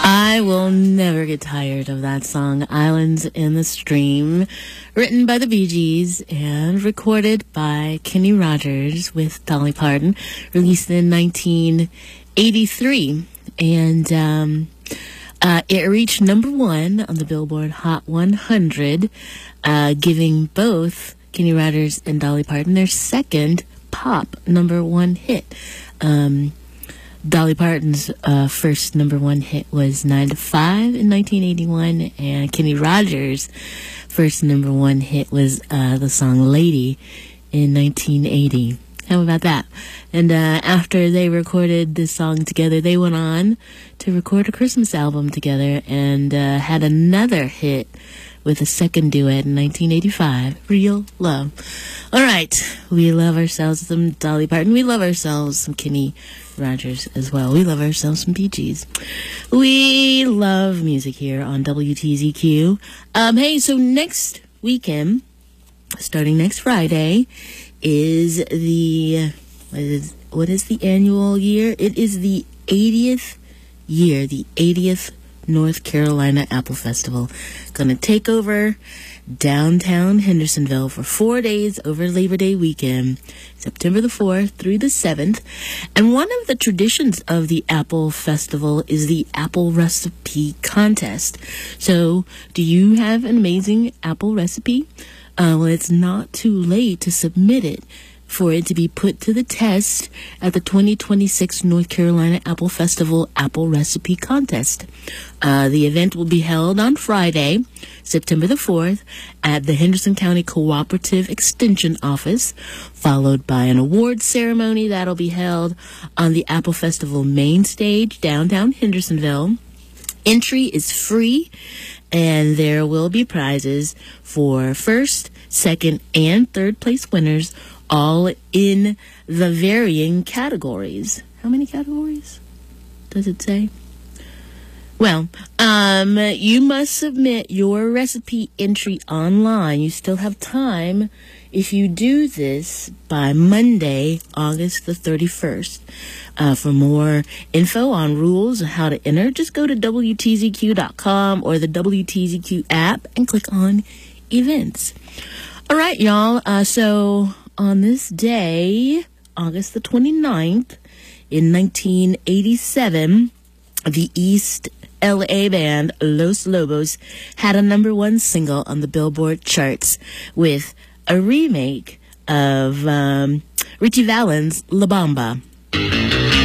I will never get tired of that song, Islands in the Stream, written by the Bee Gees and recorded by Kenny Rogers with Dolly Parton, released in 1983. And it reached number one on the Billboard Hot 100, giving both Kenny Rogers and Dolly Parton their second pop number one hit. Dolly Parton's first number one hit was 9 to 5 in 1981, and Kenny Rogers' first number one hit was the song Lady in 1980. How about that? And after they recorded this song together, they went on to record a Christmas album together and had another hit with a second duet in 1985, Real Love. All right, we love ourselves some Dolly Parton. We love ourselves some Kenny Rogers as well. We love ourselves some Bee Gees. We love music here on WTZQ. Hey, so next weekend, starting next Friday, is the, what is the annual year? It is the 80th year, the 80th North Carolina Apple Festival. Gonna take over downtown Hendersonville for 4 days over Labor Day weekend, September the 4th through the 7th. And one of the traditions of the Apple Festival is the Apple Recipe Contest. So, do you have an amazing Apple recipe? Well, it's not too late to submit it for it to be put to the test at the 2026 North Carolina Apple Festival Apple Recipe Contest. The event will be held on Friday, September the 4th, at the Henderson County Cooperative Extension Office, followed by an award ceremony that'll be held on the Apple Festival main stage, downtown Hendersonville. Entry is free, and there will be prizes for first, second, and third place winners, all in the varying categories. How many categories does it say? Well, you must submit your recipe entry online. You still have time if you do this by Monday, August the 31st. For more info on rules and how to enter, just go to WTZQ.com or the WTZQ app and click on events. All right, y'all. So on this day, August the 29th, in 1987, the East LA band Los Lobos had a number one single on the Billboard charts with a remake of Richie Valens' La Bamba.